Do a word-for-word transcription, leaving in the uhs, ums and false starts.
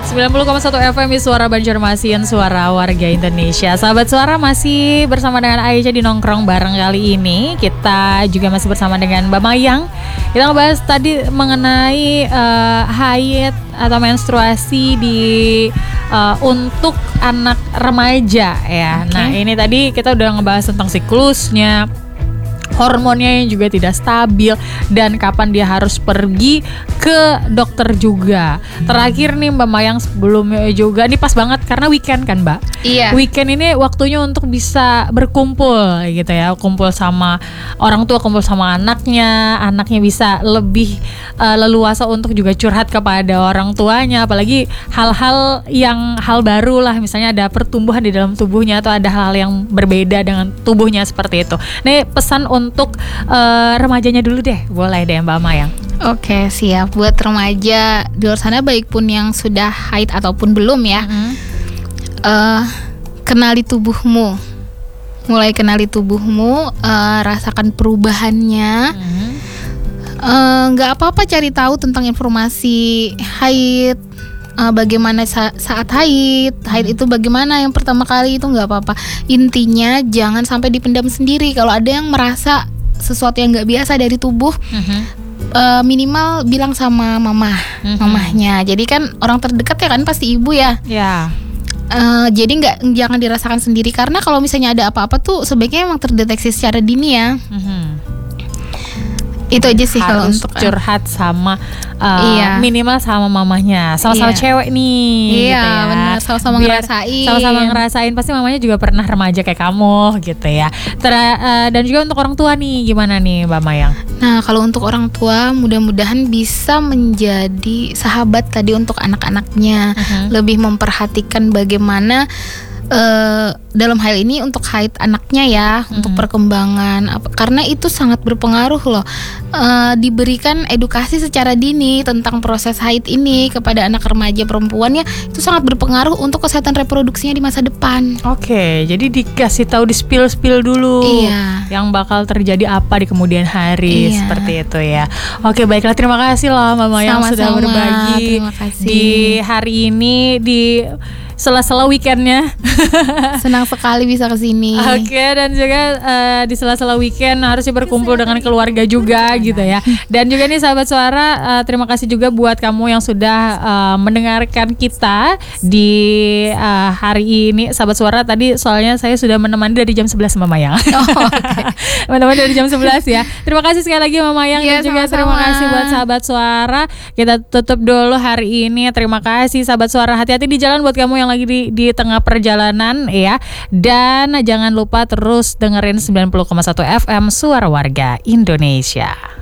sembilan puluh koma satu F M Suara Banjarmasin, Suara Warga Indonesia. Sahabat Suara, masih bersama dengan Aisyah di Nongkrong bareng kali ini. Kita juga masih bersama dengan Mbak Mayang. Kita ngebahas tadi mengenai uh, haid atau menstruasi di uh, untuk anak remaja ya. Okay. Nah, ini tadi kita udah ngebahas tentang siklusnya, hormonnya yang juga tidak stabil, dan kapan dia harus pergi ke dokter juga. Terakhir nih Mbak Mayang, sebelumnya juga, ini pas banget karena weekend kan Mbak. Iya. Weekend ini waktunya untuk bisa berkumpul gitu ya, kumpul sama orang tua, kumpul sama anaknya, anaknya bisa lebih uh, leluasa untuk juga curhat kepada orang tuanya, apalagi hal-hal yang hal baru lah, misalnya ada pertumbuhan di dalam tubuhnya atau ada hal-hal yang berbeda dengan tubuhnya seperti itu. Nih pesan untuk uh, remajanya dulu deh, boleh deh Mbak Mayang. Oke, siap. Buat remaja di luar sana, baik pun yang sudah haid ataupun belum ya, mm-hmm. uh, kenali tubuhmu, mulai kenali tubuhmu, uh, rasakan perubahannya. Mm-hmm. uh, Gak apa-apa cari tahu tentang informasi haid, uh, bagaimana sa- saat haid, haid itu bagaimana yang pertama kali, itu gak apa-apa. Intinya jangan sampai dipendam sendiri. Kalau ada yang merasa sesuatu yang gak biasa dari tubuh, mm-hmm. Uh, minimal bilang sama mama, mm-hmm. mamahnya. Jadi kan orang terdekat ya kan, pasti ibu ya. Ya. Yeah. Uh, jadi nggak, jangan dirasakan sendiri, karena kalau misalnya ada apa-apa tuh sebaiknya emang terdeteksi secara dini ya. Mm-hmm. Itu aja sih kalau untuk curhat sama uh, iya. minimal sama mamahnya, sama-sama iya. cewek nih. Iya, gitu ya. benar, sama-sama Biar ngerasain. Sama-sama ngerasain, pasti mamanya juga pernah remaja kayak kamu gitu ya. Ter- uh, dan juga untuk orang tua nih, gimana nih Mbak Mayang? Nah, kalau untuk orang tua, mudah-mudahan bisa menjadi sahabat tadi untuk anak-anaknya, uh-huh. lebih memperhatikan bagaimana Uh, dalam hal ini untuk haid anaknya ya, mm-hmm. untuk perkembangan apa, karena itu sangat berpengaruh loh. Uh, diberikan edukasi secara dini tentang proses haid ini kepada anak remaja perempuannya, itu sangat berpengaruh untuk kesehatan reproduksinya di masa depan. Oke, okay, jadi dikasih tahu, di spill-spill dulu iya. yang bakal terjadi apa di kemudian hari, iya. seperti itu ya. Oke, okay, baiklah, terima kasih loh Mama yang sudah berbagi di hari ini di sela-sela weekendnya. Senang sekali bisa kesini. Oke, okay, dan juga uh, di sela-sela weekend harusnya berkumpul dengan keluarga juga gitu ya. Dan juga nih sahabat Suara, uh, terima kasih juga buat kamu yang sudah uh, mendengarkan kita di uh, hari ini. Sahabat Suara, tadi soalnya saya sudah menemani dari jam sebelas Mama Mayang. Oh, okay. Menemani dari jam sebelas ya. Terima kasih sekali lagi Mama Mayang, ya, dan juga sama-sama. Terima kasih buat sahabat Suara. Kita tutup dulu hari ini. Terima kasih sahabat Suara. Hati-hati di jalan buat kamu yang lagi di, di tengah perjalanan ya. Dan jangan lupa terus dengerin sembilan puluh koma satu F M Suara Warga Indonesia.